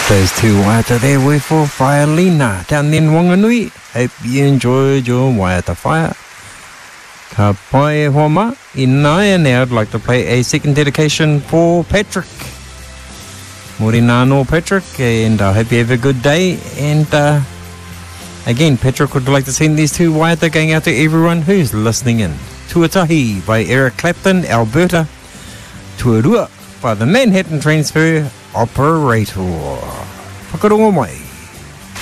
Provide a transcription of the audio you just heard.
Those two waiata there were for Fire Lina down in Wanganui. Hope you enjoyed your waiata fire. Ka pai homa inai, and now I'd like to play a second dedication for Patrick. Mori nāno Patrick, and I hope you have a good day. And again, Patrick would like to send these two waiata going out to everyone who's listening in. Tuatahi by Eric Clapton, Alberta. Tuarua by the Manhattan Transfer Operator. Whakarongo mai.